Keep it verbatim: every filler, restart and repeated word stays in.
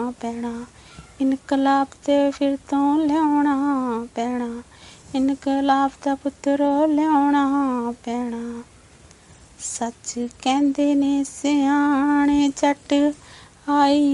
पैना, इनकलाब ते फिर तो लियाउणा पैना, इनकलाब दा पुत्तरो लियाउणा पैना। सच कहंदे ने सियाणे जट आई